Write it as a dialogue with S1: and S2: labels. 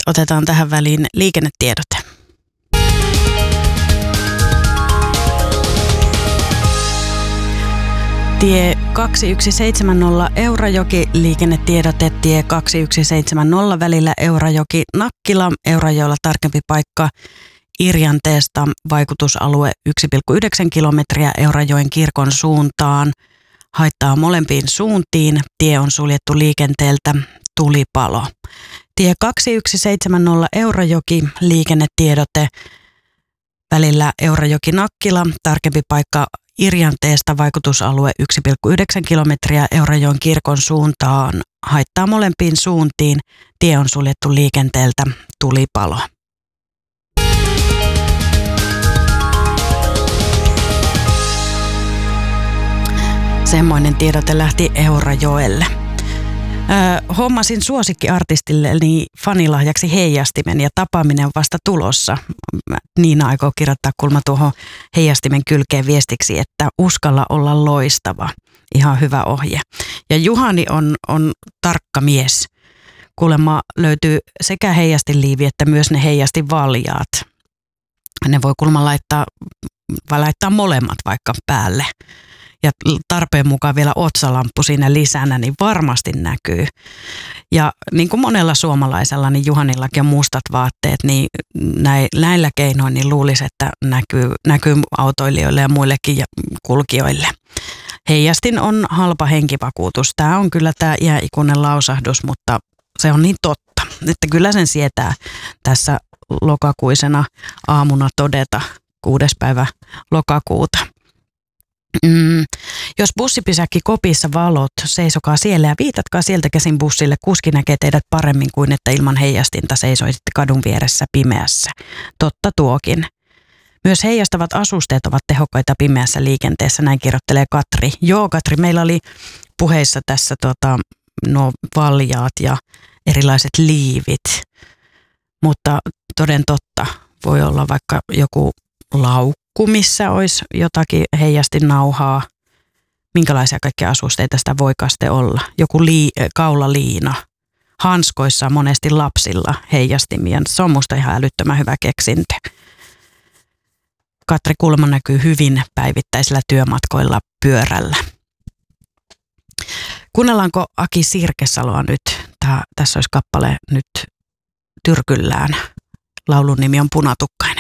S1: Otetaan tähän väliin liikennetiedote. Tie 2170 Eurajoki, liikennetiedote tie 2170 välillä Eurajoki-Nakkila, Eurajoella tarkempi paikka Irjanteesta, vaikutusalue 1,9 kilometriä Eurajoen kirkon suuntaan, haittaa molempiin suuntiin, tie on suljettu liikenteeltä, tulipalo. Tie 2170 Eurajoki, liikennetiedote välillä Eurajoki-Nakkila, tarkempi paikka Irjanteesta, vaikutusalue 1,9 kilometriä Eurajoen kirkon suuntaan, haittaa molempiin suuntiin, tie on suljettu liikenteeltä, tulipalo. Semmoinen tiedote lähti Eurajoelle. Hommasin suosikkiartistilleni fanilahjaksi heijastimen ja tapaaminen on vasta tulossa. Niina aikoo kirjoittaa kulma tuohon heijastimen kylkeen viestiksi, että uskalla olla loistava. Ihan hyvä ohje. Ja Juhani on tarkka mies. Kuulemma löytyy sekä heijastinliivi että myös ne heijastinvaljaat. Ne voi kuulemma laittaa molemmat vaikka päälle. Ja tarpeen mukaan vielä otsalamppu siinä lisänä, niin varmasti näkyy. Ja niin kuin monella suomalaisella, niin Juhanillakin on mustat vaatteet, niin näillä keinoin niin luulisi, että näkyy autoilijoille ja muillekin kulkijoille. Heijastin on halpa henkivakuutus. Tämä on kyllä tämä iäikuinen lausahdus, mutta se on niin totta, että kyllä sen sietää tässä lokakuisena aamuna todeta 6. päivä lokakuuta. Jos bussipysäkki kopissa valot, seisokaa siellä ja viitatkaa sieltä käsin bussille. Kuski näkee teidät paremmin kuin että ilman heijastinta seisoisitte kadun vieressä pimeässä. Totta tuokin. Myös heijastavat asusteet ovat tehokkaita pimeässä liikenteessä, näin kirjoittelee Katri. Joo Katri, meillä oli puheissa tässä nuo valjaat ja erilaiset liivit, mutta toden totta voi olla vaikka joku laukku, missä olisi jotakin heijastinauhaa. Minkälaisia kaikkia asusteita sitä voi kaste olla? Joku kaulaliina. Hanskoissa on monesti lapsilla heijastimia. Se on musta ihan älyttömän hyvä keksintö. Katri kulma näkyy hyvin päivittäisillä työmatkoilla pyörällä. Kuunnellaanko Aki Sirkesaloa nyt? Tässä olisi kappale nyt tyrkyllään. Laulun nimi on Punatukkainen.